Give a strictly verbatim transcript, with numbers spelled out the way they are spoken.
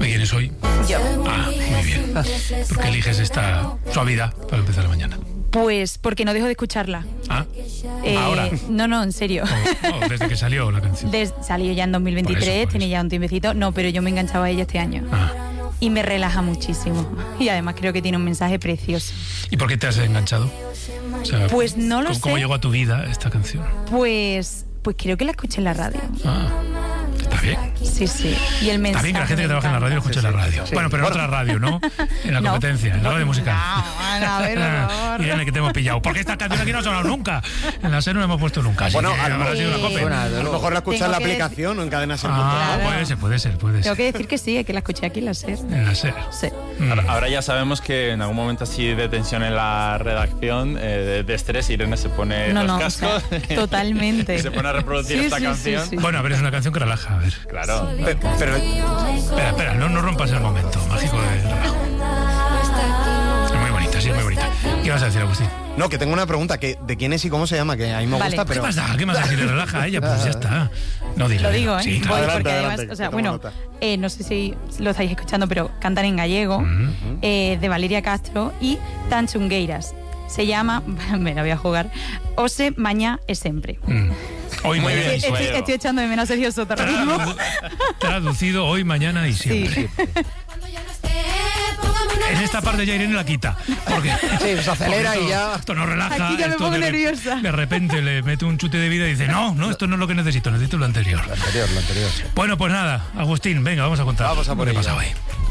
¿Quién es hoy? Yo. Ah, muy bien. ¿Por qué eliges esta suavidad para empezar la mañana? Pues porque no dejo de escucharla. Ah, Eh, ahora. No, no, en serio. Oh, oh, desde que salió la canción. Des- salió ya en dos mil veintitrés, Por eso, por tiene eso. ya un tiempecito. No, pero yo me enganchaba a ella este año. Ah. Y me relaja muchísimo. Y además creo que tiene un mensaje precioso. ¿Y por qué te has enganchado? O sea, Pues no lo ¿cómo, sé. ¿Cómo llegó a tu vida esta canción? Pues, pues creo que la escuché en la radio. Ah, está bien. Sí, sí. Y el mensaje. Está bien que la gente que me trabaja en la radio lo escuche en la radio. sí. Bueno, pero en otra radio, ¿no? En la No. competencia, en la radio musical. No, a ver, por favor. Irene, que te hemos pillado. Porque esta canción aquí no ha sonado nunca. En la SER no la hemos puesto nunca. Así Bueno, que a lo habrá sido una eh, cope. Bueno, a lo mejor la escuchas en la Tengo que aplicación o en cadenas en Ah, Claro. puede ser, puede ser, puede Tengo ser. que decir que sí, que la escuché aquí en la SER. En la SER. Sí. Mm. Ahora ya sabemos que en algún momento así de tensión en la redacción, eh, de, de estrés, Irene se pone No, los no, o cascos sea, totalmente. y se pone a reproducir Sí, esta sí, sí, canción. sí. Bueno, a ver, es una canción que relaja, a ver. Claro. Pe- Pero, Espera, espera, no, no rompas el momento mágico de relajo. Es muy bonita, sí, es muy bonita. ¿Qué vas a decir, Agustín? no, que tengo una pregunta, que ¿de quién es y cómo se llama? Que a mí me Vale. gusta, ¿Qué pero... más da? ¿Qué más da? Si le relaja a ella, pues ya está. No, dilo. Lo digo, ¿eh? Sí, claro. Voy Adelante, porque adelante, además, o sea, que tomo bueno, nota. eh, no sé si lo estáis escuchando, pero cantan en gallego, Mm. eh, de Valeria Castro y Tanchungueiras. Se llama, me la voy a jugar, Ose Mañá e Sempre. Mm. Hoy, Muy mañana bien, y Estoy, siempre. estoy echando de menos a Sergio Soto ahora mismo. Tradu- Traducido hoy, mañana y siempre. En esta parte ya Irene la quita. Porque, Sí, se acelera porque y esto- ya- Esto no relaja. Aquí ya me esto pongo de, nerviosa. De repente le mete un chute de vida y dice, no, no, esto no es lo que necesito, necesito lo anterior. Lo anterior, lo anterior, sí. Bueno, pues nada, Agustín, venga, vamos a contar. Vamos a por lo que ello. pasa hoy.